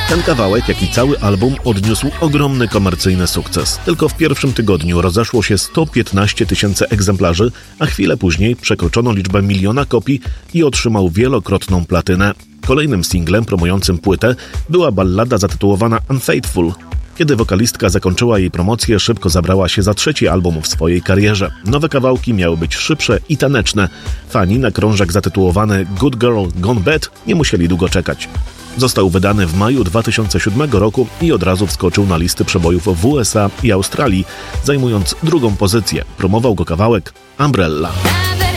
Ten kawałek, jak i cały album, odniósł ogromny komercyjny sukces. Tylko w pierwszym tygodniu rozeszło się 115 000 egzemplarzy, a chwilę później przekroczono liczbę 1 000 000 kopii i otrzymał wielokrotną platynę. Kolejnym singlem promującym płytę była ballada zatytułowana Unfaithful. Kiedy wokalistka zakończyła jej promocję, szybko zabrała się za trzeci album w swojej karierze. Nowe kawałki miały być szybsze i taneczne. Fani na krążek zatytułowany Good Girl Gone Bad nie musieli długo czekać. Został wydany w maju 2007 roku i od razu wskoczył na listy przebojów w USA i Australii, zajmując drugą pozycję. Promował go kawałek Umbrella.